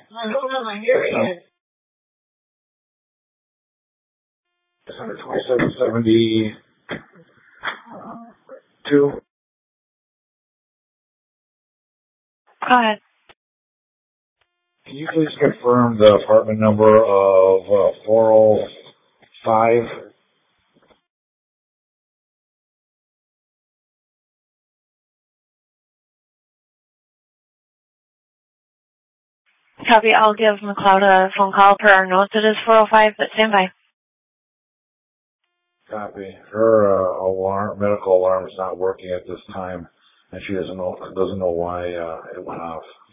I don't have my hearing. 12772. Go ahead. Can you please confirm the apartment number of 405? Copy. I'll give McLeod a phone call per our notes. It is 405, but stand by. Copy. Her medical alarm is not working at this time, and she doesn't know why it went off.